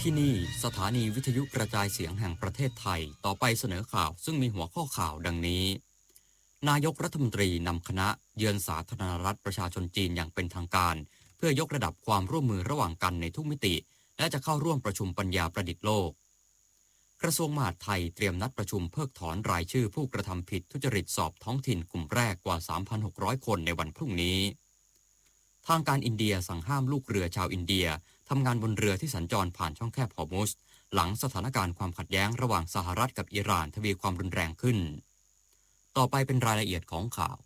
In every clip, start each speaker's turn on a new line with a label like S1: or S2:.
S1: ที่นี่สถานีวิทยุกระจายเสียงแห่งประเทศไทยต่อไปเสนอข่าวซึ่งมีหัวข้อข่าวดังนี้นายกรัฐมนตรีนำคณะเยือนสาธารณรัฐประชาชนจีนอย่างเป็นทางการเพื่อยกระดับความร่วมมือระหว่างกันในทุกมิติและจะเข้าร่วมประชุมปัญญาประดิษฐ์โลกกระทรวงมหาดไทยเตรียมนัดประชุมเพิกถอนรายชื่อผู้กระทำผิดทุจริตสอบท้องถิ่นกลุ่มแรกกว่า 3,600 คนในวันพรุ่งนี้ทางการอินเดียสั่งห้ามลูกเรือชาวอินเดียทำงานบนเรือที่สัญจรผ่านช่องแคบฮอร์มุซหลังสถานการณ์ความขัดแย้งระหว่างสหรัฐกับอิหร่านทวีความรุนแรงขึ้นต่อไปเป็นรายละเอียดของข่า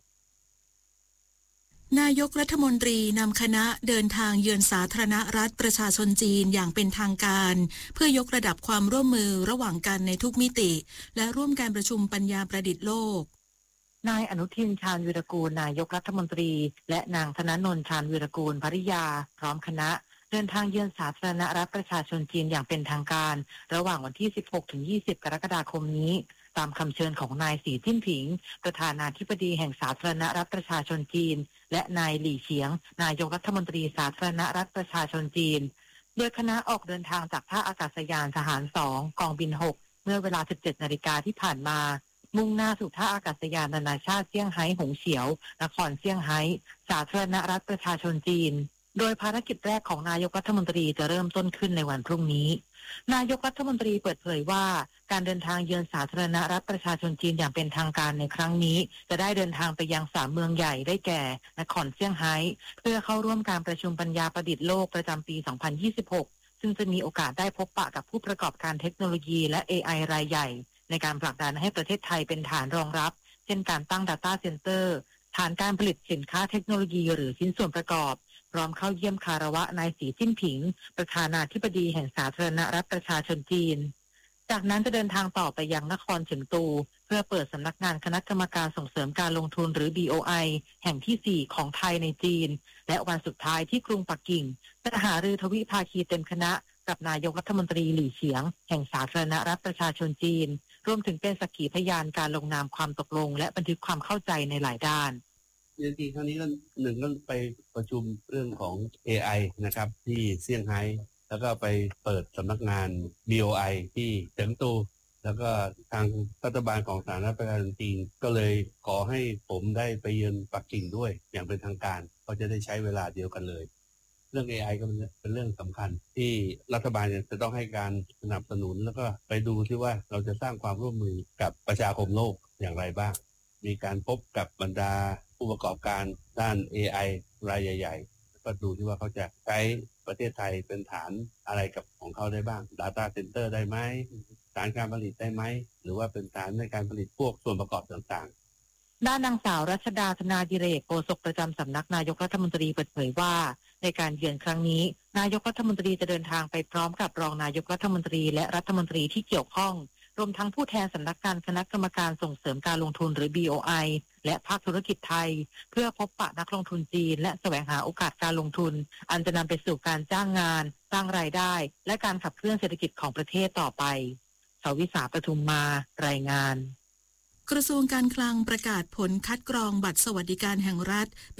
S1: วน
S2: ายกรัฐมนตรีนำคณะเดินทางเยือนสาธารณรัฐประชาชนจีนอย่างเป็นทางการเพื่อยกระดับความร่วมมือระหว่างกันในทุกมิติและร่วมการประชุมปัญญาประดิษฐ์โลก
S3: นายอนุทินชาญวีรกูลนายกรัฐมนตรีและนางธนนนท์ชาญวีรกูลภริยาพร้อมคณะเดินทางเยือนสาธารณรัฐประชาชนจีนอย่างเป็นทางการระหว่างวันที่ 16-20 กรกฎาคมนี้ตามคำเชิญของนายสีจิ้นผิงประธานาธิบดีแห่งสาธารณรัฐประชาชนจีนและนายหลี่เฉียงนายกรัฐมนตรีสาธารณรัฐประชาชนจีนโดยคณะออกเดินทางจากท่าอากาศยานทหาร 2 กองบิน 6 เมื่อเวลา 17 นาฬิกาที่ผ่านมามุ่งหน้าสู่ท่าอากาศยานนานาชาติเซี่ยงไฮ้หงเฉียวนครเซี่ยงไฮ้สาธารณรัฐประชาชนจีนโดยภารกิจแรกของนายกรัฐมนตรีจะเริ่มต้นขึ้นในวันพรุ่งนี้นายกรัฐมนตรีเปิดเผยว่าการเดินทางเยือนสาธารณรัฐประชาชนจีนอย่างเป็นทางการในครั้งนี้จะได้เดินทางไปยัง3 เมืองใหญ่ได้แก่นครเซี่ยงไฮ้เพื่อเข้าร่วมการประชุมปัญญาประดิษฐ์โลกประจำปี 2026 ซึ่งจะมีโอกาสได้พบปะกับผู้ประกอบการเทคโนโลยีและ AI รายใหญ่ในการผลักดันให้ประเทศไทยเป็นฐานรองรับเช่นการตั้ง Data Center ฐานการผลิตสินค้าเทคโนโลยีหรือชิ้นส่วนประกอบพร้อมเข้าเยี่ยมคารวะนายสีจิ้นผิงประธานาธิบดีแห่งสาธารณรัฐประชาชนจีนจากนั้นจะเดินทางต่อไปยังนครเฉิงตูเพื่อเปิดสำนักงานคณะกรรมการส่งเสริมการลงทุนหรือ BOI แห่งที่ 4 ของไทยในจีนและวันสุดท้ายที่กรุงปักกิ่งจะหารือทวิภาคีเต็มคณะกับนายกรัฐมนตรีหลี่เฉียงแห่งสาธารณรัฐประชาชนจีนรวมถึงเป็นสักขีพยานการลงนามความตกลงและบันทึกความเข้าใจในหลายด้าน
S4: จริงๆครั้งนี้ก็ก็ไปประชุมเรื่องของ AI นะครับที่เซี่ยงไฮ้แล้วก็ไปเปิดสำนักงาน BOI ที่เฉิงตูแล้วก็ทางรัฐบาลของสาธารณรัฐประชาชนจีนก็เลยขอให้ผมได้ไปเยือนปักกิ่งด้วยอย่างเป็นทางการก็จะได้ใช้เวลาเดียวกันเลยเรื่อง AI ก็เป็นเรื่องสำคัญที่รัฐบาลจะต้องให้การสนับสนุนแล้วก็ไปดูที่ว่าเราจะสร้างความร่วมมือกับประชาคมโลกอย่างไรบ้างมีการพบกับบรรดาผู้ประกอบการด้าน AI รายใหญ่ๆก็ดูที่ว่าเขาจะใช้ประเทศไทยเป็นฐานอะไรกับของเขาได้บ้าง Data Center ได้ไหมฐานการผลิตได้ไหมหรือว่าเป็นฐานในการผลิตพวกส่วนประกอบต่างๆ
S3: ด้านนางสาวรัชดาธนาดิเรกโฆษกประจำสำนักนายกรัฐมนตรีเปิดเผยว่าในการเยือนครั้งนี้นายกรัฐมนตรีจะเดินทางไปพร้อมกับรองนายกรัฐมนตรีและรัฐมนตรีที่เกี่ยวข้องรวมทั้งผู้แทนสำนักงานคณะกรรมการส่งเสริมการลงทุนหรือ BOI และภาคธุรกิจไทยเพื่อพบปะนักลงทุนจีนและแสวงหาโอกาสการลงทุนอันจะนำไปสู่การจ้างงานสร้างรายได้และการขับเคลื่อนเศรษฐกิจของประเทศต่อไปสวิษาปทุมมารายงาน
S2: กระทรวงการคลังประกาศผลคัดกรองบัตรสวัสดิการแห่งรัฐปี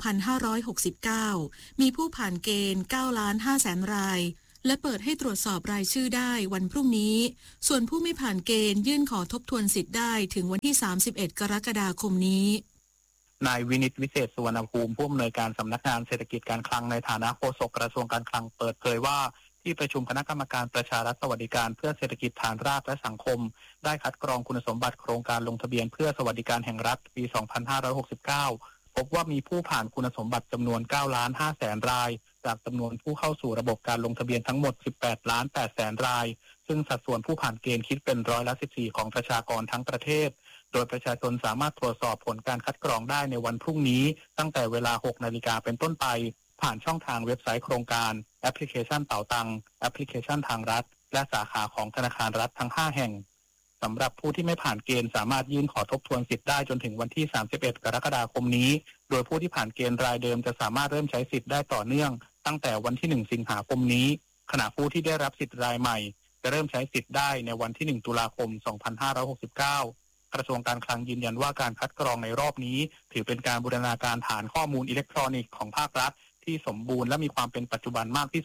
S2: 2569 มีผู้ผ่านเกณฑ์ 9,500,000 รายและเปิดให้ตรวจสอบรายชื่อได้วันพรุ่งนี้ส่วนผู้ไม่ผ่านเกณฑ์ยื่นขอทบทวนสิทธิ์ได้ถึงวันที่ 31 กรกฎาคมนี้
S5: นายวินิตวิเศษสุวรรณภูมิผู้อำนวยการสำนักงานเศรษฐกิจการคลังในฐานะโฆษกกระทรวงการคลังเปิดเผยว่าที่ประชุมคณะกรรมการประชารัฐสวัสดิการเพื่อเศรษฐกิจฐานรากและสังคมได้คัดกรองคุณสมบัติโครงการลงทะเบียนเพื่อสวัสดิการแห่งรัฐปี 2569 พบว่ามีผู้ผ่านคุณสมบัติจำนวน 9,500,000 รายจากจำนวนผู้เข้าสู่ระบบการลงทะเบียนทั้งหมด 18,800,000 รายซึ่งสัดส่วนผู้ผ่านเกณฑ์คิดเป็น14%ของประชากรทั้งประเทศโดยประชาชนสามารถตรวจสอบผลการคัดกรองได้ในวันพรุ่งนี้ตั้งแต่เวลา 6 นาฬิกาเป็นต้นไปผ่านช่องทางเว็บไซต์โครงการแอปพลิเคชันเป๋าตังแอปพลิเคชันทางรัฐและสาขาของธนาคารรัฐทั้ง 5 แห่งสำหรับผู้ที่ไม่ผ่านเกณฑ์สามารถยื่นขอทบทวนสิทธิ์ได้จนถึงวันที่ 31 กรกฎาคมนี้โดยผู้ที่ผ่านเกณฑ์รายเดิมจะสามารถเริ่มใช้สิทธิ์ได้ต่อเนื่องตั้งแต่วันที่ 1 สิงหาคมนี้ขณะผู้ที่ได้รับสิทธิ์รายใหม่จะเริ่มใช้สิทธิ์ได้ในวันที่ 1 ตุลาคม 2569 กระทรวงการคลังยืนยันว่าการคัดกรองในรอบนี้ถือเป็นการบูรณาการฐานข้อมูลอิเล็กทรอนิกส์ของภาครัฐที่สมบูรณ์และมีความเป็นปัจจุบันมากที่สุด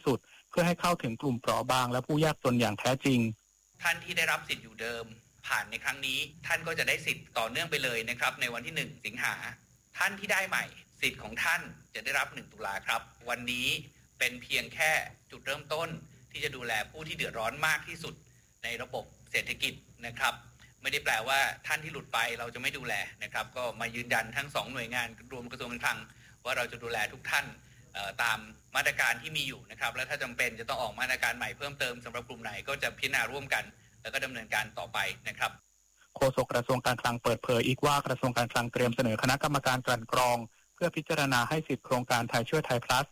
S5: เพื่อให้เข้าถึงกลุ่มเปราะบางและผู้ยากจนอย่างแท้จริง
S6: ท่านที่ได้รับสิทธิ์อยู่เดิมผ่านในครั้งนี้ท่านก็จะได้สิทธิ์ต่อเนื่องไปเลยนะครับในวันที่1 สิงหาท่านที่ได้ใหม่สิทธิ์ของท่านจะได้รับ1 ตุลาครับวันนี้เป็นเพียงแค่จุดเริ่มต้นที่จะดูแลผู้ที่เดือดร้อนมากที่สุดในระบบเศรษฐกิจนะครับไม่ได้แปลว่าท่านที่หลุดไปเราจะไม่ดูแลนะครับก็มายืนยันทั้ง2 หน่วยงานรวมกระทรวงการคลังว่าเราจะดูแลทุกท่านตามมาตรการที่มีอยู่นะครับและถ้าจำเป็นจะต้องออกมาตรการใหม่เพิ่มเติมสำหรับกลุ่มไหนก็จะพิจารณาร่วมกันแล้วก็ดำเนินการต่อไปนะครับ
S5: โฆษกกระทรวงการคลังเปิดเผยอีกว่ากระทรวงการคลังเตรียมเสนอคณะกรรมการกลั่นกรองเพื่อพิจารณาให้สิทธิโครงการไทยช่วยไทย plus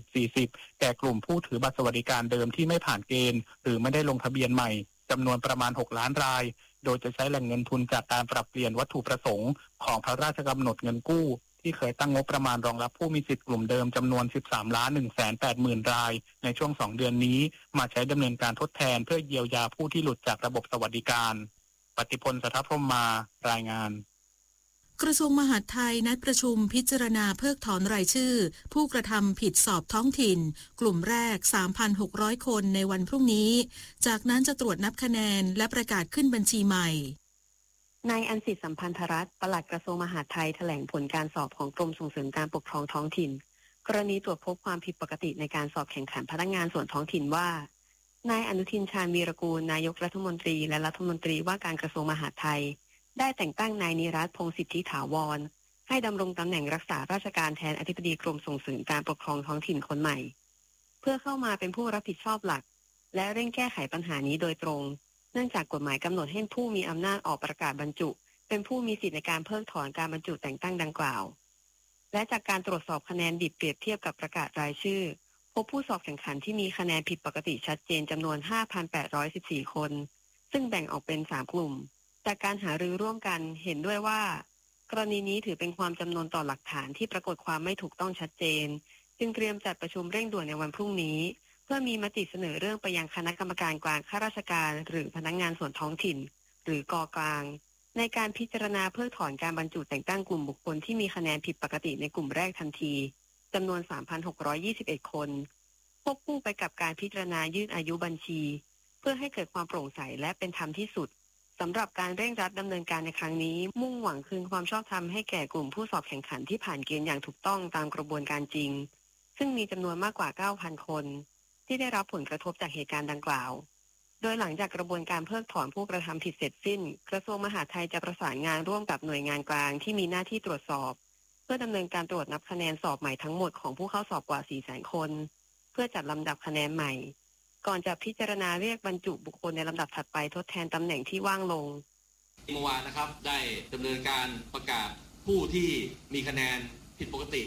S5: 60-40 แก่กลุ่มผู้ถือบัตรสวัสดิการเดิมที่ไม่ผ่านเกณฑ์หรือไม่ได้ลงทะเบียนใหม่จำนวนประมาณ6 ล้านรายโดยจะใช้แหล่งเงินทุนจากการปรับเปลี่ยนวัตถุประสงค์ของพระราชกำหนดเงินกู้ที่เคยตั้งงบประมาณรองรับผู้มีสิทธิ์กลุ่มเดิมจำนวน 13,180,000 รายในช่วง2 เดือนนี้มาใช้ดำเนินการทดแทนเพื่อเยียวยาผู้ที่หลุดจากระบบสวัสดิการปฏิพล สัทธพรหมมารายงาน
S2: กระทรวงมหาดไทยนัดประชุมพิจารณาเพิกถอนรายชื่อผู้กระทำผิดสอบท้องถิ่นกลุ่มแรก 3,600 คนในวันพรุ่งนี้จากนั้นจะตรวจนับคะแนนและประกาศขึ้นบัญชีใหม่
S7: นายอัญสิทธิ์สัมพันธรัตน์ปลัดกระทรวงมหาดไทยแถลงผลการสอบของกรมส่งเสริมการปกครองท้องถิ่นกรณีตรวจพบความผิดปกติในการสอบแข่งขันพนักงานส่วนท้องถิ่นว่านายอนุทินชาญวีรกูลนายกรัฐมนตรีและรัฐมนตรีว่าการกระทรวงมหาดไทยได้แต่งตั้งนายนิรัตน์ พงษ์สิทธิถาวรให้ดำรงตำแหน่งรักษาราชการแทนอธิบดีกรมส่งเสริมการปกครองท้องถิ่นคนใหม่เพื่อเข้ามาเป็นผู้รับผิดชอบหลักและเร่งแก้ไขปัญหานี้โดยตรงเนื่องจากกฎหมายกำหนดให้ผู้มีอำนาจออกประกาศบรรจุเป็นผู้มีสิทธิในการเพิกถอนการบรรจุแต่งตั้งดังกล่าวและจากการตรวจสอบคะแนนดิบเปรียบเทียบกับประกาศรายชื่อพบผู้สอบแข่งขันที่มีคะแนนผิดปกติชัดเจนจำนวน 5,814 คนซึ่งแบ่งออกเป็น3 กลุ่มจากการหารือร่วมกันเห็นด้วยว่ากรณีนี้ถือเป็นความจำนวนต่อหลักฐานที่ปรากฏความไม่ถูกต้องชัดเจนจึงเตรียมจัดประชุมเร่งด่วนในวันพรุ่งนี้เพื่อมีมติเสนอเรื่องไปยังคณะกรรมการกลางข้าราชการหรือพนักงานส่วนท้องถิ่นหรือกกลางในการพิจารณาเพิกถอนการบรรจุแต่งตั้งกลุ่มบุคคลที่มีคะแนนผิดปกติในกลุ่มแรกทันทีจำนวน 3,621 คนควบคู่ไปกับการพิจารณายืดอายุบัญชีเพื่อให้เกิดความโปร่งใสและเป็นธรรมที่สุดสำหรับการเร่งรัดดำเนินการในครั้งนี้มุ่งหวังคืนความชอบธรรมให้แก่กลุ่มผู้สอบแข่งขันที่ผ่านเกณฑ์อย่างถูกต้องตามกระบวนการจริงซึ่งมีจำนวนมากกว่า 9,000 คนที่ได้รับผลกระทบจากเหตุการณ์ดังกล่าวโดยหลังจากกระบวนการเพิกถอนผู้กระทำผิดเสร็จสิ้นกระทรวงมหาดไทยจะประสานงานร่วมกับหน่วยงานกลางที่มีหน้าที่ตรวจสอบเพื่อดำเนินการตรวจนับคะแนนสอบใหม่ทั้งหมดของผู้เข้าสอบกว่า 400,000 คนเพื่อจัดลำดับคะแนนใหม่ก่อนจะพิจารณาเรียกบรรจุบุคคลในลำดับถัดไปทดแทนตำแหน่งที่ว่างลง
S8: เมื่อวานนะครับได้ดำเนินการประกาศผู้ที่มีคะแนนผิดปกติ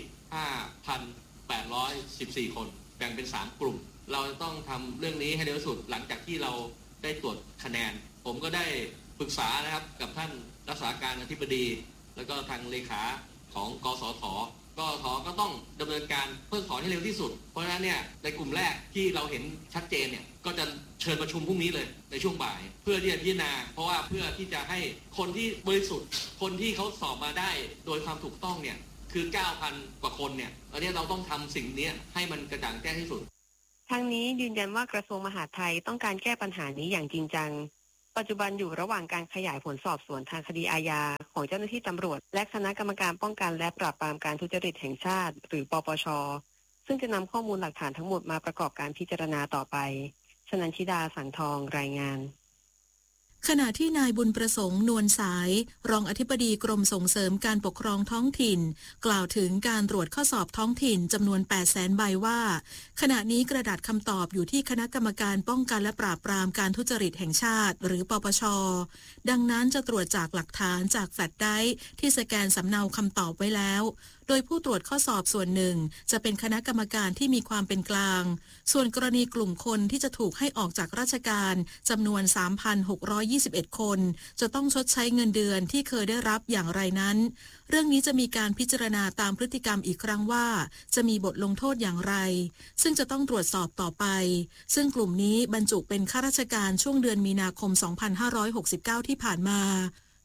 S8: 5,814 คนแบ่งเป็น3 กลุ่มเราจะต้องทำเรื่องนี้ให้เร็วที่สุดหลังจากที่เราได้ตรวจคะแนนผมก็ได้ปรึกษานะครับกับท่านรักษาการอธิบดีแล้วก็ทางเลขาของกสท.ก็ต้องดำเนินการเพิกถอนให้เร็วที่สุดเพราะฉะนั้นเนี่ยในกลุ่มแรกที่เราเห็นชัดเจนเนี่ยก็จะเชิญประชุมพรุ่งนี้เลยในช่วงบ่ายเพื่อที่จะพิจารณาเพราะว่าเพื่อที่จะให้คนที่บริสุทธิ์คนที่เขาสอบมาได้โดยความถูกต้องเนี่ยคือ 9,000 กว่าคนเนี่ยตอนนี้เราต้องทำสิ่งนี้ให้มันกระจ่างแจ้งที่สุด
S7: ทางนี้ยืนยันว่ากระทรวงมหาดไทยต้องการแก้ปัญหานี้อย่างจริงจังปัจจุบันอยู่ระหว่างการขยายผลสอบสวนทางคดีอาญาของเจ้าหน้าที่ตำรวจและคณะกรรมการป้องกันและปราบปรามการทุจริตแห่งชาติหรือปปช.ซึ่งจะนำข้อมูลหลักฐานทั้งหมดมาประกอบการพิจารณาต่อไปชนันชิดาสังทองรายงาน
S2: ขณะที่นายบุญประสงค์นวลสายรองอธิบดีกรมส่งเสริมการปกครองท้องถิ่นกล่าวถึงการตรวจข้อสอบท้องถิ่นจำนวน 800,000 ใบว่าขณะนี้กระดาษคำตอบอยู่ที่คณะกรรมการป้องกันและปราบปรามการทุจริตแห่งชาติหรือปปช.ดังนั้นจะตรวจจากหลักฐานจากแฟลชไดรฟ์ที่สแกนสำเนาคำตอบไว้แล้วโดยผู้ตรวจข้อสอบส่วนหนึ่งจะเป็นคณะกรรมการที่มีความเป็นกลางส่วนกรณีกลุ่มคนที่จะถูกให้ออกจากราชการจำนวน 3,621 คนจะต้องชดใช้เงินเดือนที่เคยได้รับอย่างไรนั้นเรื่องนี้จะมีการพิจารณาตามพฤติกรรมอีกครั้งว่าจะมีบทลงโทษอย่างไรซึ่งจะต้องตรวจสอบต่อไปซึ่งกลุ่มนี้บรรจุเป็นข้าราชการช่วงเดือนมีนาคม 2569 ที่ผ่านมา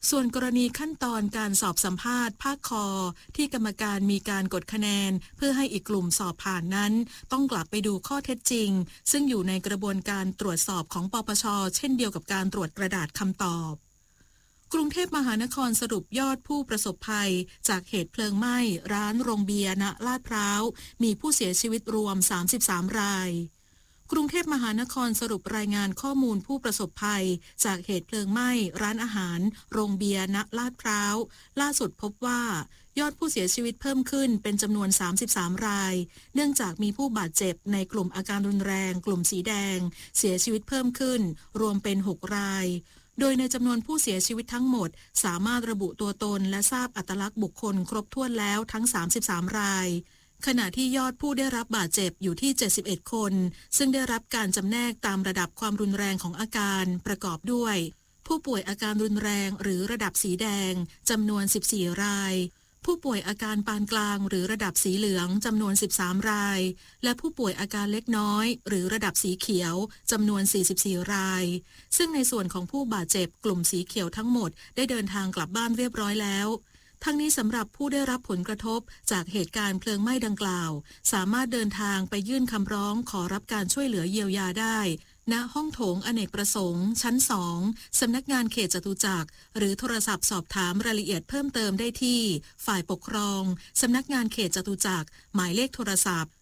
S2: ส่วนกรณีขั้นตอนการสอบสัมภาษณ์ภาคคอที่กรรมการมีการกดคะแนนเพื่อให้อีกกลุ่มสอบผ่านนั้นต้องกลับไปดูข้อเท็จจริงซึ่งอยู่ในกระบวนการตรวจสอบของปปช.เช่นเดียวกับการตรวจกระดาษคำตอบกรุงเทพมหานครสรุปยอดผู้ประสบภัยจากเหตุเพลิงไหม้ร้านโรงเบียร์ณลาดพร้าวมีผู้เสียชีวิตรวม33รายกรุงเทพมหานครสรุปรายงานข้อมูลผู้ประสบภัยจากเหตุเพลิงไหม้ร้านอาหารโรงเบียร์ณลาดพร้าวล่าสุดพบว่ายอดผู้เสียชีวิตเพิ่มขึ้นเป็นจำนวน33รายเนื่องจากมีผู้บาดเจ็บในกลุ่มอาการรุนแรงกลุ่มสีแดงเสียชีวิตเพิ่มขึ้นรวมเป็น6รายโดยในจำนวนผู้เสียชีวิตทั้งหมดสามารถระบุตัวตนและทราบอัตลักษณ์บุคคลครบถ้วนแล้วทั้ง33รายขณะที่ยอดผู้ได้รับบาดเจ็บอยู่ที่71คนซึ่งได้รับการจำแนกตามระดับความรุนแรงของอาการประกอบด้วยผู้ป่วยอาการรุนแรงหรือระดับสีแดงจำนวน14รายผู้ป่วยอาการปานกลางหรือระดับสีเหลืองจำนวน13รายและผู้ป่วยอาการเล็กน้อยหรือระดับสีเขียวจำนวน44รายซึ่งในส่วนของผู้บาดเจ็บกลุ่มสีเขียวทั้งหมดได้เดินทางกลับบ้านเรียบร้อยแล้วทั้งนี้สำหรับผู้ได้รับผลกระทบจากเหตุการณ์เพลิงไหม้ดังกล่าวสามารถเดินทางไปยื่นคำร้องขอรับการช่วยเหลือเยียวยาได้ณห้องโถงอเนกประสงค์ชั้น2สำนักงานเขตจตุจักรหรือโทรศัพท์สอบถามรายละเอียดเพิ่มเติมได้ที่ฝ่ายปกครองสำนักงานเขตจตุจักรหมายเลขโทรศัพท์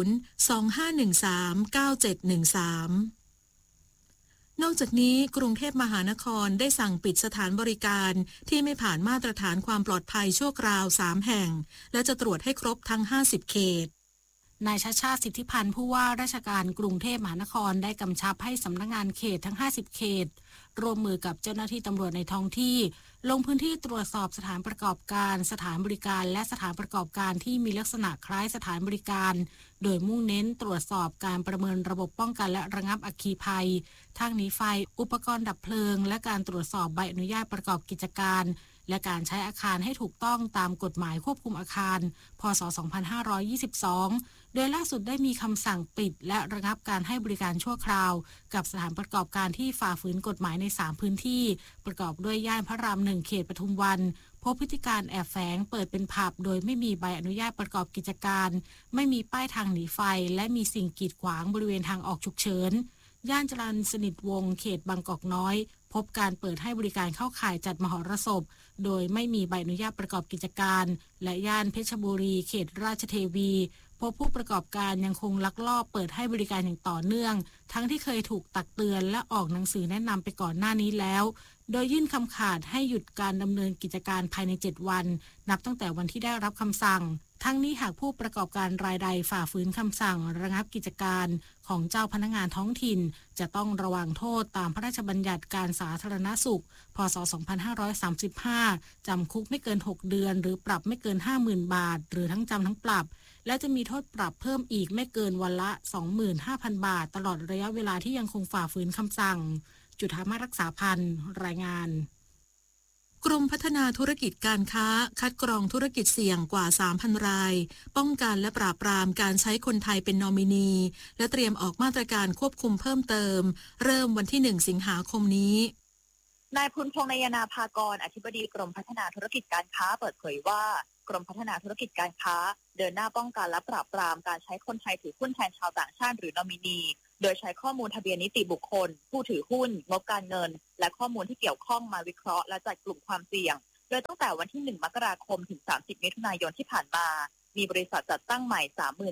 S2: 025139713นอกจากนี้กรุงเทพมหานครได้สั่งปิดสถานบริการที่ไม่ผ่านมาตรฐานความปลอดภัยชั่วคราว3แห่งและจะตรวจให้ครบทั้ง50เขต
S9: นายชาติชาติสิทธิพันธ์ผู้ว่าราชการกรุงเทพมหานครได้กำชับให้สำนักงานเขตทั้ง50เขตร่วมมือกับเจ้าหน้าที่ตำรวจในท้องที่ลงพื้นที่ตรวจสอบสถานประกอบการสถานบริการและสถานประกอบการที่มีลักษณะคล้ายสถานบริการโดยมุ่งเน้นตรวจสอบการประเมินระบบป้องกันและระงับอัคคีภัยทางหนีไฟอุปกรณ์ดับเพลิงและการตรวจสอบใบอนุญาตประกอบกิจการและการใช้อาคารให้ถูกต้องตามกฎหมายควบคุมอาคารพ.ศ. 2522โดยล่าสุดได้มีคำสั่งปิดและระงับการให้บริการชั่วคราวกับสถานประกอบการที่ฝ่าฝืนกฎหมายใน3พื้นที่ประกอบด้วยย่านพระราม1เขตปทุมวันพบพฤติการแอบแฝงเปิดเป็นผับโดยไม่มีใบอนุญาตประกอบกิจการไม่มีป้ายทางหนีไฟและมีสิ่งกีดขวางบริเวณทางออกฉุกเฉินย่านจรัญสนิทวงศ์เขตบางกอกน้อยพบการเปิดให้บริการเข้าข่ายจัดมหรสพโดยไม่มีใบอนุญาตประกอบกิจการและย่านเพชรบุรีเขตราชเทวีพบผู้ประกอบการยังคงลักลอบเปิดให้บริการอย่างต่อเนื่องทั้งที่เคยถูกตักเตือนและออกหนังสือแนะนำไปก่อนหน้านี้แล้วโดยยื่นคำขาดให้หยุดการดำเนินกิจการภายใน7วันนับตั้งแต่วันที่ได้รับคำสั่งทั้งนี้หากผู้ประกอบการรายใดฝ่าฝืนคำสั่งระงับกิจการของเจ้าพนักงานท้องถิ่นจะต้องระวังโทษตามพระราชบัญญัติการสาธารณสุขพ.ศ. 2535จำคุกไม่เกิน6เดือนหรือปรับไม่เกิน 50,000 บาทหรือทั้งจำทั้งปรับและจะมีโทษปรับเพิ่มอีกไม่เกินวันละ 25,000 บาทตลอดระยะเวลาที่ยังคงฝ่าฝืนคำสั่งจุฑามาศรักษาพันธ์รายงาน
S2: กรมพัฒนาธุรกิจการค้าคัดกรองธุรกิจเสี่ยงกว่า 3,000 รายป้องกันและปราบปรามการใช้คนไทยเป็นนอมินีและเตรียมออกมาตรการควบคุมเพิ่มเติมเริ่มวันที่1สิงหาคมนี้
S10: นายพุนพงษ์นายนาภากรอธิบดีกรมพัฒนาธุรกิจการค้าเปิดเผยว่ากรมพัฒนาธุรกิจการค้าเดินหน้าป้องกันและปราบปรามการใช้คนไทยถือหุ้นแทนชาวต่างชาติหรือนอมินีโดยใช้ข้อมูลทะเบียนนิติบุคคลผู้ถือหุ้นงบการเงินและข้อมูลที่เกี่ยวข้องมาวิเคราะห์และจัดกลุ่มความเสี่ยงโดยตั้งแต่วันที่1มกราคมถึง30มิถุนายนที่ผ่านมามีบริษัทจัดตั้งใหม่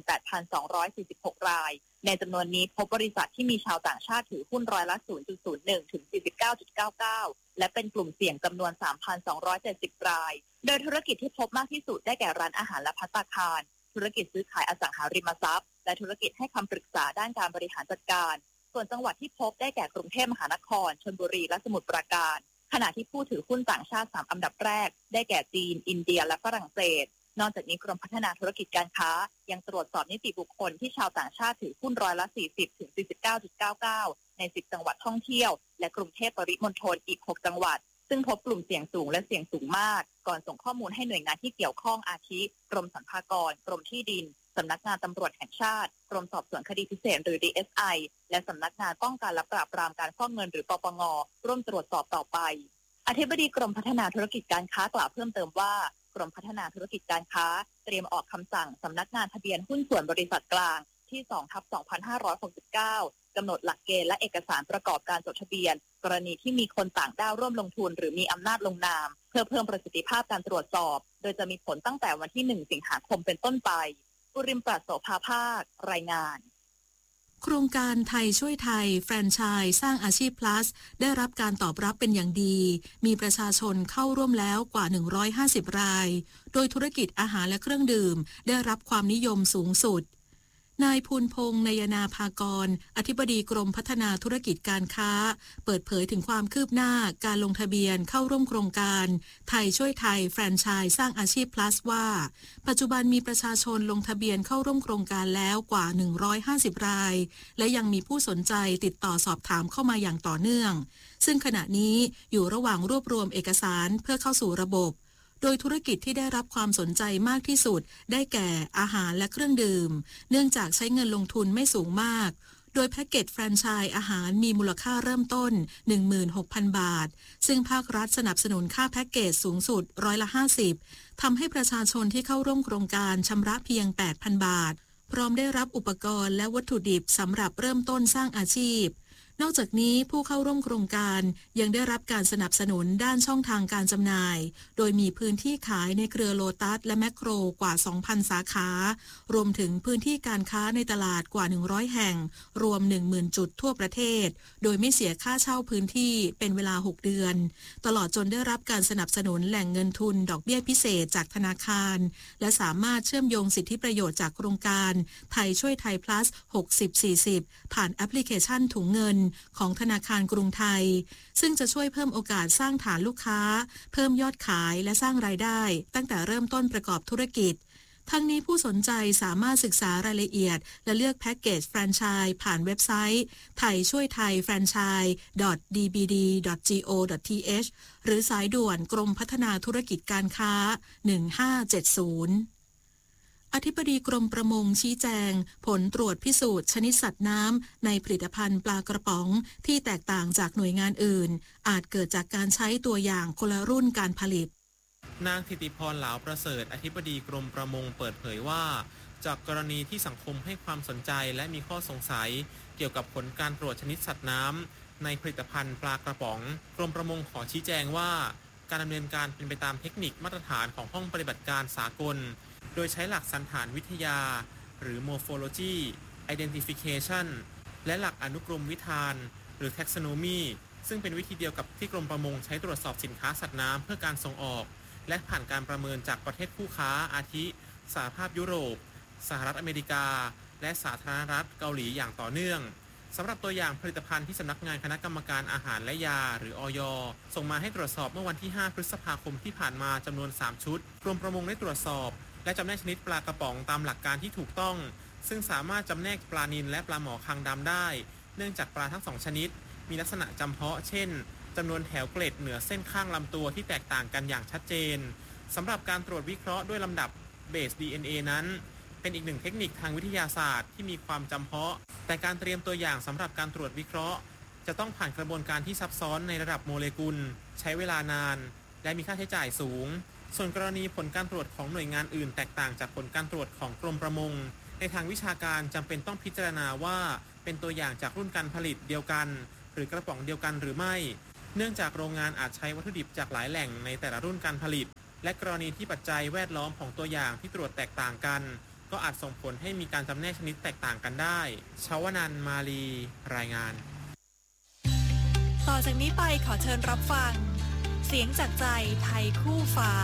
S10: 38,246 รายในจำนวนนี้พบบริษัทที่มีชาวต่างชาติถือหุ้นร้อยละ 0.01 ถึง 49.99 และเป็นกลุ่มเสี่ยงจำนวน 3,270 รายโดยธุรกิจที่พบมากที่สุดได้แก่ร้านอาหารและภัตตาคารธุรกิจซื้อขายอสังหาริมทรัพย์และธุรกิจให้คำปรึกษาด้านการบริหารจัดการส่วนจังหวัดที่พบได้แก่กรุงเทพมหานครชลบุรีและสมุทรปราการขณะที่ผู้ถือหุ้นต่างชาติ3อันดับแรกได้แก่จีนอินเดียและฝรั่งเศสนอกจากนี้กรมพัฒนาธุรกิจการค้ายังตรวจสอบนิติบุคคลที่ชาวต่างชาติถือหุ้นร้อยละ 40 ถึง 49.99 ใน10จังหวัดท่องเที่ยวและกรุงเทพปริมณฑลอีก6จังหวัดซึ่งพบกลุ่มเสี่ยงสูงและเสี่ยงสูงมากก่อนส่งข้อมูลให้หน่วยงานที่เกี่ยวข้องอาทิกรมสรรพากรกรมที่ดินสำนักงานตำรวจแห่งชาติกรมสอบสวนคดีพิเศษหรือ DSI และสำนักงานป้องกันและปราบปรามการฟอกเงินหรือปปงร่วมตรวจสอบต่อไปออธิบดีกรมพัฒนาธุรกิจการค้ากล่าวเพิ่มเติมว่ากรมพัฒนาธุรกิจการค้าเตรียมออกคำสั่งสำนักงานทะเบียนหุ้นส่วนบริษัทกลางที่ 2/2569 กำหนดหลักเกณฑ์และเอกสารประกอบการจดทะเบียนกรณีที่มีคนต่างด้าวร่วมลงทุนหรือมีอำนาจลงนามเพื่อเพิ่มประสิทธิภาพการตรวจสอบโดยจะมีผลตั้งแต่วันที่ 1 สิงหาคมเป็นต้นไปอุริมปราศโสภาภาครายงาน
S2: โครงการไทยช่วยไทยแฟรนไชส์สร้างอาชีพ plus ได้รับการตอบรับเป็นอย่างดีมีประชาชนเข้าร่วมแล้วกว่า150รายโดยธุรกิจอาหารและเครื่องดื่มได้รับความนิยมสูงสุดนายภูลพงษ์นยนาภากรอธิบดีกรมพัฒนาธุรกิจการค้าเปิดเผยถึงความคืบหน้าการลงทะเบียนเข้าร่วมโครงการไทยช่วยไทยแฟรนไชส์สร้างอาชีพ plus ว่าปัจจุบันมีประชาชนลงทะเบียนเข้าร่วมโครงการแล้วกว่า150รายและยังมีผู้สนใจติดต่อสอบถามเข้ามาอย่างต่อเนื่องซึ่งขณะนี้อยู่ระหว่างรวบรวมเอกสารเพื่อเข้าสู่ระบบโดยธุรกิจที่ได้รับความสนใจมากที่สุดได้แก่อาหารและเครื่องดื่มเนื่องจากใช้เงินลงทุนไม่สูงมากโดยแพ็กเกจแฟรนไชส์อาหารมีมูลค่าเริ่มต้น 16,000 บาทซึ่งภาครัฐสนับสนุนค่าแพ็กเกจสูงสุด50%ทำให้ประชาชนที่เข้าร่วมโครงการชำระเพียง 8,000 บาทพร้อมได้รับอุปกรณ์และวัตถุดิบสำหรับเริ่มต้นสร้างอาชีพนอกจากนี้ผู้เข้าร่วมโครงการยังได้รับการสนับสนุนด้านช่องทางการจำหน่ายโดยมีพื้นที่ขายในเครือโลตัสและแมคโครกว่า 2,000 สาขารวมถึงพื้นที่การค้าในตลาดกว่า100แห่งรวม 10,000 จุดทั่วประเทศโดยไม่เสียค่าเช่าพื้นที่เป็นเวลา6เดือนตลอดจนได้รับการสนับสนุนแหล่งเงินทุนดอกเบี้ยพิเศษจากธนาคารและสามารถเชื่อมโยงสิทธิประโยชน์จากโครงการไทยช่วยไทย plus 60-40 ผ่านแอปพลิเคชันถุงเงินของธนาคารกรุงไทยซึ่งจะช่วยเพิ่มโอกาสสร้างฐานลูกค้าเพิ่มยอดขายและสร้างรายได้ตั้งแต่เริ่มต้นประกอบธุรกิจทั้งนี้ผู้สนใจสามารถศึกษารายละเอียดและเลือกแพ็กเกจแฟรนไชส์ผ่านเว็บไซต์ไทยช่วยไทยแฟรนไชส์ .dbd.go.th หรือสายด่วนกรมพัฒนาธุรกิจการค้า1570อธิบดีกรมประมงชี้แจงผลตรวจพิสูจน์ชนิดสัตว์น้ำในผลิตภัณฑ์ปลากระป๋องที่แตกต่างจากหน่วยงานอื่นอาจเกิดจากการใช้ตัวอย่างคนละรุ่นการผลิต
S11: นางธิติพรเหลาประเสริฐอธิบดีกรมประมงเปิดเผยว่าจากกรณีที่สังคมให้ความสนใจและมีข้อสงสัยเกี่ยวกับผลการตรวจชนิดสัตว์น้ำในผลิตภัณฑ์ปลากระป๋องกรมประมงขอชี้แจงว่าการดำเนินการเป็นไปตามเทคนิคมาตรฐานของห้องปฏิบัติการสากลโดยใช้หลักสันฐานวิทยาหรือ morphology identification และหลักอนุกรมวิธานหรือ taxonomy ซึ่งเป็นวิธีเดียวกับที่กรมประมงใช้ตรวจสอบสินค้าสัตว์น้ำเพื่อการส่งออกและผ่านการประเมินจากประเทศคู่ค้าอาทิสหภาพยุโรปสหรัฐอเมริกาและสาธารณรัฐเกาหลีอย่างต่อเนื่องสำหรับตัวอย่างผลิตภัณฑ์ที่สำนักงานคณะกรรมการอาหารและยาหรืออย.ส่งมาให้ตรวจสอบเมื่อวันที่5พฤษภาคมที่ผ่านมาจำนวน3ชุดกรมประมงได้ตรวจสอบและจำแนกชนิดปลากระป๋องตามหลักการที่ถูกต้องซึ่งสามารถจำแนกปลานิลและปลาหมอคางดำได้เนื่องจากปลาทั้ง2ชนิดมีลักษณะจำเพาะเช่นจำนวนแถวเกล็ดเหนือเส้นข้างลำตัวที่แตกต่างกันอย่างชัดเจนสำหรับการตรวจวิเคราะห์ด้วยลำดับเบส DNA นั้นเป็นอีกหนึ่งเทคนิคทางวิทยาศาสตร์ที่มีความจำเพาะแต่การเตรียมตัวอย่างสำหรับการตรวจวิเคราะห์จะต้องผ่านกระบวนการที่ซับซ้อนในระดับโมเลกุลใช้เวลานานและมีค่าใช้จ่ายสูงส่วนกรณีผลการตรวจของหน่วยงานอื่นแตกต่างจากผลการตรวจของกรมประมงในทางวิชาการจำเป็นต้องพิจารณาว่าเป็นตัวอย่างจากรุ่นการผลิตเดียวกันหรือกระป๋องเดียวกันหรือไม่เนื่องจากโรงงานอาจใช้วัตถุดิบจากหลายแหล่งในแต่ละรุ่นการผลิตและกรณีที่ปัจจัยแวดล้อมของตัวอย่างที่ตรวจแตกต่างกันก็อาจส่งผลให้มีการจำแนกชนิดแตกต่างกันได้ชวนันท์มาลีรายงาน
S12: ต่อจากนี้ไปขอเชิญรับฟังเสียงจากใจไทยคู่ฟ้า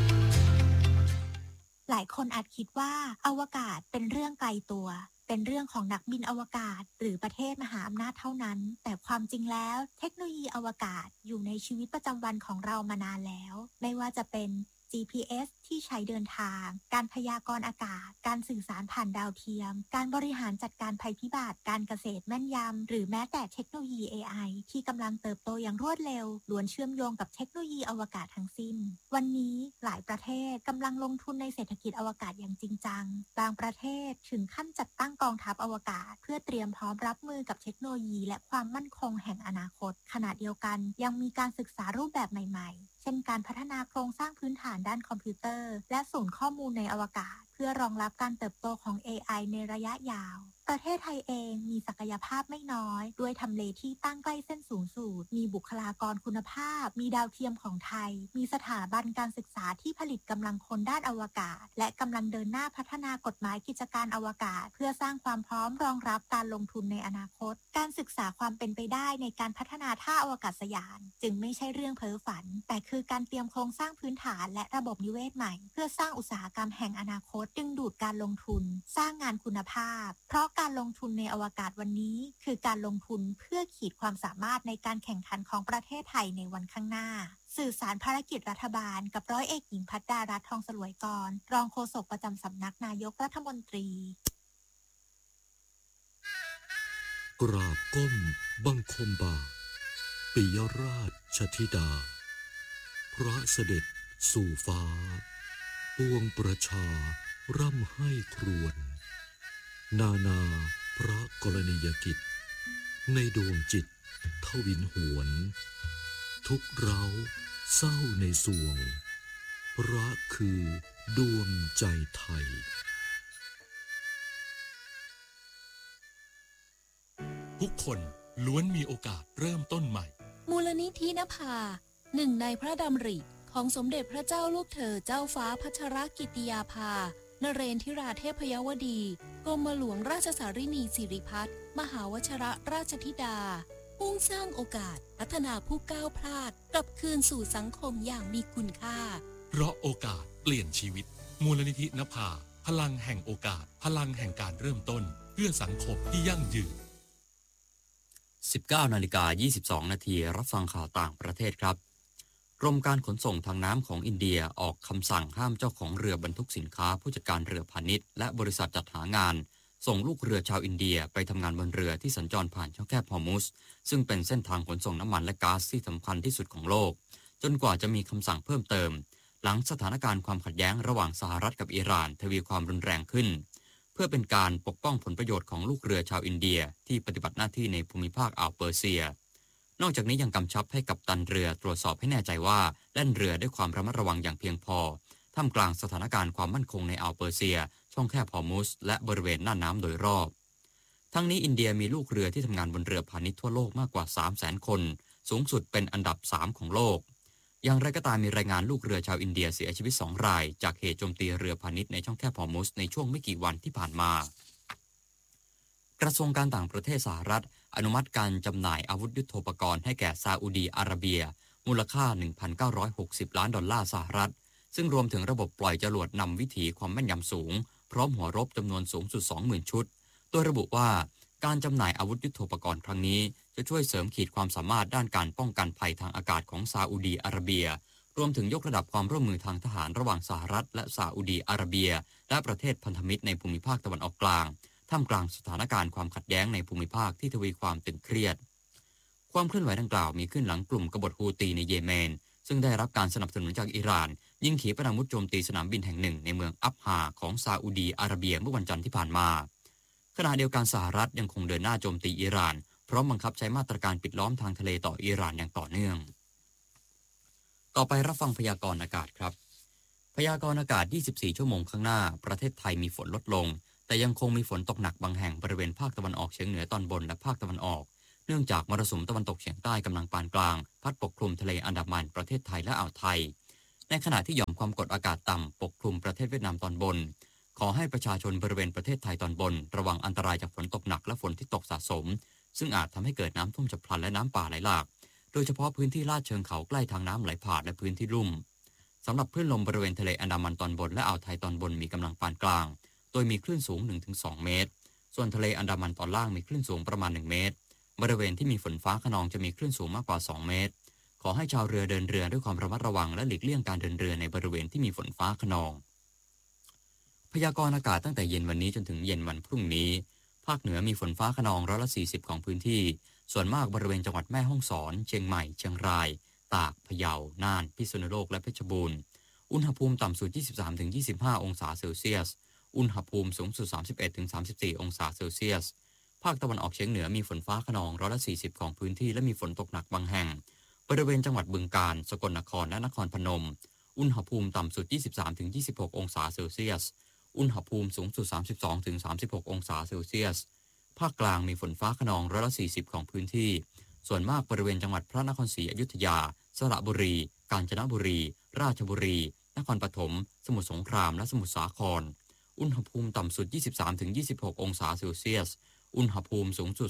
S13: หลายคนอาจคิดว่าอวกาศเป็นเรื่องไกลตัวเป็นเรื่องของนักบินอวกาศหรือประเทศมหาอำนาจเท่านั้นแต่ความจริงแล้วเทคโนโลยีอวกาศอยู่ในชีวิตประจำวันของเรามานานแล้วไม่ว่าจะเป็น GPS ที่ใช้เดินทางการพยากรณ์อากาศการสื่อสารผ่านดาวเทียมการบริหารจัดการภัยพิบัติการเกษตรแม่นยำหรือแม้แต่เทคโนโลยี AI ที่กำลังเติบโตอย่างรวดเร็วล้วนเชื่อมโยงกับเทคโนโลยีอวกาศทั้งสิ้นวันนี้หลายประเทศกำลังลงทุนในเศรษฐกิจอวกาศอย่างจริงจังบางประเทศถึงขั้นจัดตั้งกองทัพอวกาศเพื่อเตรียมพร้อมรับมือกับเทคโนโลยีและความมั่นคงแห่งอนาคตขณะเดียวกันยังมีการศึกษารูปแบบใหม่ๆเช่นการพัฒนาโครงสร้างพื้นฐานด้านคอมพิวเตอร์และศูนย์ข้อมูลในอวกาศเพื่อรองรับการเติบโตของ AI ในระยะยาวประเทศไทยเองมีศักยภาพไม่น้อยด้วยทำเลที่ตั้งใกล้เส้นศูนย์สูตรมีบุคลากรคุณภาพมีดาวเทียมของไทยมีสถาบันการศึกษาที่ผลิตกำลังคนด้านอวกาศและกำลังเดินหน้าพัฒนากฎหมายกิจการอวกาศเพื่อสร้างความพร้อมรองรับการลงทุนในอนาคตการศึกษาความเป็นไปได้ในการพัฒนาท่าอวกาศยานจึงไม่ใช่เรื่องเพ้อฝันแต่คือการเตรียมโครงสร้างพื้นฐานและระบบนิเวศใหม่เพื่อสร้างอุตสาหกรรมแห่งอนาคตดึงดูดการลงทุนสร้างงานคุณภาพเพราะการลงทุนในอวกาศวันนี้คือการลงทุนเพื่อขีดความสามารถในการแข่งขันของประเทศไทยในวันข้างหน้าสื่อสารภารกิจรัฐบาลกับร้อยเอกหญิงภัทรดารัตน์ทองสลวยกรรองโฆษกประจำสำนักนายกรัฐมนตรี
S14: กราบก้มบังคมบาทปิยราชธิดาพระเสด็จสู่ฟ้าปวงประชาร่ำให้ครวญนานาพระกรณียกิจในดวงจิตทวินหวนทุกเร้าเศร้าในสวงพระคือดวงใจไทย
S15: ทุกคนล้วนมีโอกาสเริ่มต้นใหม่
S16: มูลนิธินภาหนึ่งในพระดำริของสมเด็จพระเจ้าลูกเธอเจ้าฟ้าพัชรกิติยาภานเรนทิราเทพยวดีกรมหลวงราชสารินีสิริพัฒน์มหาวชิรราชธิดามุ่งสร้างโอกาสพัฒนาผู้ก้าวพลาดกลับคืนสู่สังคมอย่างมีคุณค่า
S15: เพราะโอกาสเปลี่ยนชีวิตมูลนิธินภาพลังแห่งโอกาสพลังแห่งการเริ่มต้นเพื่อสังคมที่ยั่งยืน
S1: 19:22 นาทีรับฟังข่าวต่างประเทศครับกรมการขนส่งทางน้ำของอินเดียออกคำสั่งห้ามเจ้าของเรือบรรทุกสินค้าผู้จัดการเรือพาณิชย์และบริษัทจัดหางานส่งลูกเรือชาวอินเดียไปทำงานบนเรือที่สัญจรผ่านช่องแคบฮอร์มุซซึ่งเป็นเส้นทางขนส่งน้ำมันและก๊าซที่สำคัญที่สุดของโลกจนกว่าจะมีคำสั่งเพิ่มเติมหลังสถานการณ์ความขัดแย้งระหว่างสหรัฐกับอิหร่านทวีความรุนแรงขึ้นเพื่อเป็นการปกป้องผลประโยชน์ของลูกเรือชาวอินเดียที่ปฏิบัติหน้าที่ในภูมิภาคอ่าวเปอร์เซียนอกจากนี้ยังกำชับให้กัปตันเรือตรวจสอบให้แน่ใจว่าแล่นเรือด้วยความระมัดระวังอย่างเพียงพอท่ามกลางสถานการณ์ความมั่นคงในอ่าวเปอร์เซียช่องแคบฮอร์มุซและบริเวณน่านน้ำโดยรอบทั้งนี้อินเดียมีลูกเรือที่ทำงานบนเรือพาณิชย์ทั่วโลกมากกว่า 300,000 คนสูงสุดเป็นอันดับ 3 ของโลกอย่างไรก็ตามมีรายงานลูกเรือชาวอินเดียเสียชีวิต2 รายจากเหตุโจมตีเรือพาณิชย์ในช่องแคบฮอร์มุซในช่วงไม่กี่วันที่ผ่านมากระทรวงการต่างประเทศสหรัฐอนุมัติการจำหน่ายอาวุธยุทโธปกรณ์ให้แก่ซาอุดีอาระเบียมูลค่า $1,960 ล้านสหรัฐซึ่งรวมถึงระบบปล่อยจรวดนำวิถีความแม่นยำสูงพร้อมหัวรบจำนวนสูงสุด 20,000 ชุดโดยระบุว่าการจำหน่ายอาวุธยุทโธปกรณ์ครั้งนี้จะช่วยเสริมขีดความสามารถด้านการป้องกันภัยทางอากาศของซาอุดีอาระเบียรวมถึงยกระดับความร่วมมือทางทหารระหว่างสหรัฐและซาอุดีอาระเบียและประเทศพันธมิตรในภูมิภาคตะวันออกกลางท่ามกลางสถานการณ์ความขัดแย้งในภูมิภาคที่ทวีความตึงเครียดความเคลื่อนไหวดังกล่าวมีขึ้นหลังกลุ่มกบฏฮูตีในเยเมนซึ่งได้รับการสนับสนุนจากอิหร่านยิงขีปนาวุธโจมตีสนามบินแห่งหนึ่งในเมืองอับฮาของซาอุดีอาระเบียเมื่อวันจันทร์ที่ผ่านมาขณะเดียวกันสหรัฐยังคงเดินหน้าโจมตีอิหร่านพร้อมบังคับใช้มาตรการปิดล้อมทางทะเลต่ออิหร่านอย่างต่อเนื่องต่อไปรับฟังพยากรณ์อากาศครับพยากรณ์อากาศ24 ชั่วโมงข้างหน้าประเทศไทยมีฝนลดลงแต่ยังคงมีฝนตกหนักบางแห่งบริเวณภาคตะวันออกเฉียงเหนือตอนบนและภาคตะวันออกเนื่องจากมรสุมตะวันตกเฉียงใต้กำลังปานกลางพัดปกคลุมทะเลอันดามันประเทศไทยและอ่าวไทยในขณะที่หย่อมความกดอากาศต่ำปกคลุมประเทศเวียดนามตอนบนขอให้ประชาชนบริเวณประเทศไทยตอนบนระวังอันตรายจากฝนตกหนักและฝนที่ตกสะสมซึ่งอาจทำให้เกิดน้ำท่วมฉับพลันและน้ำป่าไหลหลากโดยเฉพาะพื้นที่ลาดเชิงเขาใกล้ทางน้ำไหลผ่านและพื้นที่ลุ่มสำหรับคลื่นลมบริเวณทะเลอันดามันตอนบนและอ่าวไทยตอนบนมีกำลังปานกลางโดยมีคลื่นสูง 1-2 เมตรส่วนทะเลอันดามันตอนล่างมีคลื่นสูงประมาณ1 เมตรบริเวณที่มีฝนฟ้าคะนองจะมีคลื่นสูงมากกว่า2 เมตรขอให้ชาวเรือเดินเรือด้วยความระมัดระวังและหลีกเลี่ยงการเดินเรือในบริเวณที่มีฝนฟ้าคะนองพยากรณ์อากาศตั้งแต่เย็นวันนี้จนถึงเย็นวันพรุ่งนี้ภาคเหนือมีฝนฟ้าคะนอง140ของพื้นที่ส่วนมากบริเวณจังหวัดแม่ฮ่องสอนเชียงใหม่เชียงรายตากพะเยาน่านพิษณุโลกและเพชรบูรณ์อุณหภูมิต่ำสุด 23-25 องศาเซลเซียสอุณหภูมิสูงสุด 31-34 องศาเซลเซียสภาคตะวันออกเฉียงเหนือมีฝนฟ้าคะนอง140ของพื้นที่และมีฝนตกหนักบางแห่งบริเวณจังหวัดบึงกาฬสกลนครและนครพนมอุณหภูมิต่ำสุด 23-26 องศาเซลเซียสอุณหภูมิสูงสุด 32-36 องศาเซลเซียสภาคกลางมีฝนฟ้าคะนอง140ของพื้นที่ส่วนมากบริเวณจังหวัดพระนครศรีอยุธยาสระบุรีกาญจนบุรีราชบุรีนครปฐมสมุทรสงครามและสมุทรสาครอุณหภูมิต่ำสุด 23-26 องศาเซลเซียสอุณหภูมิสูงสุด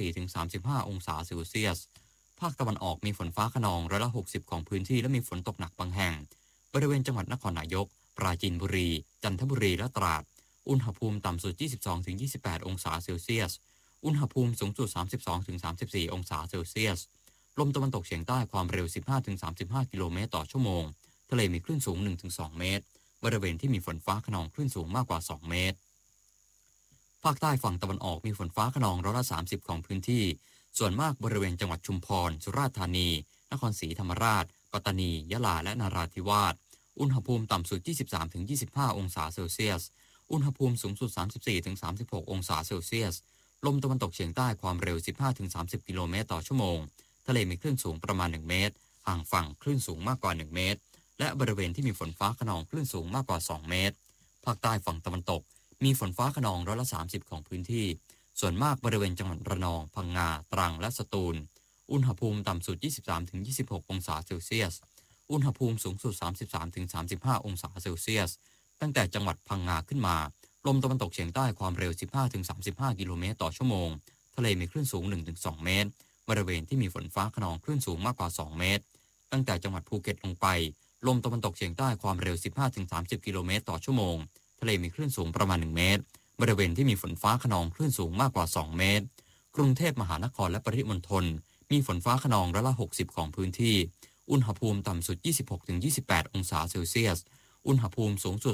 S1: 34-35 องศาเซลเซียสภาคตะวันออกมีฝนฟ้าคะนอง60%ของพื้นที่และมีฝนตกหนักบางแห่งบริเวณจังหวัดนครนายกปราจีนบุรีจันทบุรีและตราดอุณหภูมิต่ำสุด 22-28 องศาเซลเซียสอุณหภูมิสูงสุด 32-34 องศาเซลเซียสลมตะวันตกเฉียงใต้ความเร็ว 15-35 กิโลเมตรต่อชั่วโมงทะเลมีคลื่นสูง 1-2 เมตรบริเวณที่มีฝนฟ้าคะนองคลื่นสูงมากกว่า2เมตรภาคใต้ฝั่งตะวันออกมีฝนฟ้าคะนอง30%ของพื้นที่ส่วนมากบริเวณจังหวัดชุมพรสุราษฎร์ธานีนครศรีธรรมราชปัตตานียะลาและนราธิวาสอุณหภูมิต่ำสุด 23-25 องศาเซลเซียสอุณหภูมิสูงสุด 34-36 องศาเซลเซียสลมตะวันตกเฉียงใต้ความเร็ว 15-30 กิโลเมตรต่อชั่วโมงทะเลมีคลื่นสูงประมาณ1เมตรห่างฝั่งคลื่นสูงมากกว่า1เมตรและบริเวณที่มีฝนฟ้าคะนองคลื่นสูงมากกว่า2เมตรภาคใต้ฝั่งตะวันตกมีฝนฟ้าคะนอง30%ของพื้นที่ส่วนมากบริเวณจังหวัดระนองพังงาตรังและสตูลอุณหภูมิต่ำสุด 23-26 องศาเซลเซียสอุณหภูมิสูงสุด 33-35 องศาเซลเซียสตั้งแต่จังหวัดพังงาขึ้นมาลมตะวันตกเฉียงใต้ความเร็ว 15-35 กิโลเมตรต่อชั่วโมงทะเลมีคลื่นสูง 1-2 เมตรบริเวณที่มีฝนฟ้าคะนองคลื่นสูงมากกว่า2เมตรตั้งแต่จังหวัดภูเก็ตลงไปลมตะวันตกเฉียงใต้ความเร็ว 15-30 กิโลเมตรต่อชั่วโมงทะเลมีคลื่นสูงประมาณ1เมตรบริเวณที่มีฝนฟ้าคะนองคลื่นสูงมากกว่า2เมตรกรุงเทพมหานครและปริมณฑลมีฝนฟ้าคะนอง60%ของพื้นที่อุณหภูมิต่ำสุด 26-28 องศาเซลเซียสอุณหภูมิสูงสุด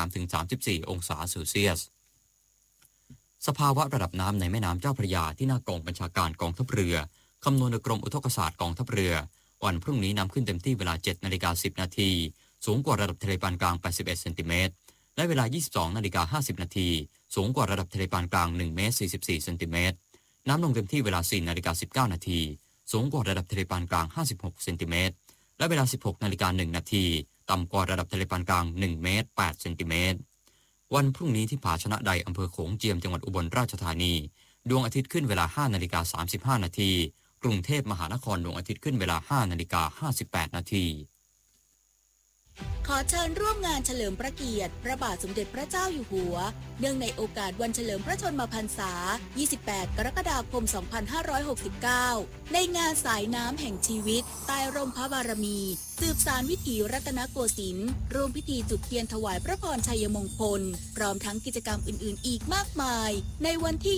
S1: 33-34 องศาเซลเซียสสภาวะระดับน้ำในแม่น้ำเจ้าพระยาที่หน้ากองบัญชาการกองทัพเรือคำนวณโดยกรมอุทกศาสตร์กองทัพเรือวันพรุ่งนี้น้ำขึ้นเต็มที่เวลา 7:10 นาทีสูงกว่าระดับทะเลปานกลาง81 เซนติเมตรและเวลา 22:50 นาทีสูงกว่าระดับทะเลปานกลาง1 เมตร 44 เซนติเมตรน้ำลงเต็มที่เวลา 4:19 นาทีสูงกว่าระดับทะเลปานกลาง56 เซนติเมตรและเวลา 16:01 นาทีต่ำกว่าระดับทะเลปานกลาง1 เมตร 8 เซนติเมตรวันพรุ่งนี้ที่ผาชนะใดอำเภอโขงเจียมจังหวัดอุบลราชธานีดวงอาทิตย์ขึ้นเวลา 5:35 นาทีกรุงเทพมหานครดวงอาทิตย์ขึ้นเวลา 5:58 นาที
S16: ขอเชิญร่วมงานเฉลิมพระเกียรติพระบาทสมเด็จพระเจ้าอยู่หัวเนื่องในโอกาสวันเฉลิมพระชนมพรรษา 28 กรกฎาคม 2569 ในงานสายน้ำแห่งชีวิตใต้ร่มพระบารมีสืบสานวิถีรัตนโกสินทร์ร่วมพิธีจุดเทียนถวายพระพรชัยมงคลพร้อมทั้งกิจกรรมอื่นๆอีกมากมายในวันที่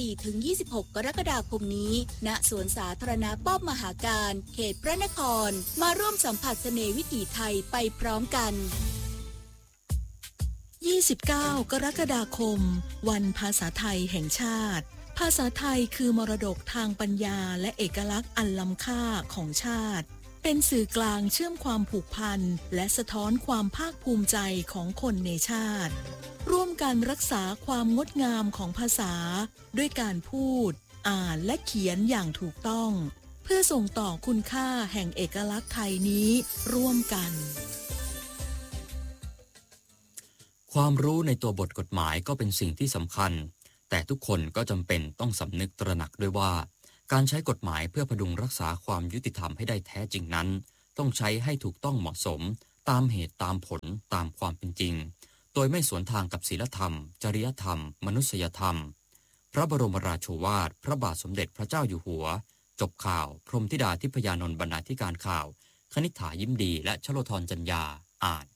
S16: 24-26 กรกฎาคมนี้ณสวนสาธารณะป้อมมหาการเขตพระนครมาร่วมสัมผัสเสน่ห์วิถีไทยไปพร้อมกัน
S2: 29 กรกฎาคมวันภาษาไทยแห่งชาติภาษาไทยคือมรดกทางปัญญาและเอกลักษณ์อันล้ำค่าของชาติเป็นสื่อกลางเชื่อมความผูกพันและสะท้อนความภาคภูมิใจของคนในชาติร่วมกันรักษาความงดงามของภาษาด้วยการพูดอ่านและเขียนอย่างถูกต้องเพื่อส่งต่อคุณค่าแห่งเอกลักษณ์ไทยนี้ร่วมกัน
S1: ความรู้ในตัวบทกฎหมายก็เป็นสิ่งที่สำคัญแต่ทุกคนก็จำเป็นต้องสำนึกตระหนักด้วยว่าการใช้กฎหมายเพื่อพดุงรักษาความยุติธรรมให้ได้แท้จริงนั้นต้องใช้ให้ถูกต้องเหมาะสมตามเหตุตามผลตามความเป็นจริงโดยไม่สวนทางกับศีลธรรมจริยธรรมมนุษยธรรมพระบรมราโชวาทพระบาทสมเด็จพระเจ้าอยู่หัวจบข่าวพรหมธิดาทิพยานนท์บรรณาธิการข่าวคณิษฐายิ้มดีและชโลธรจัญญาอ่าน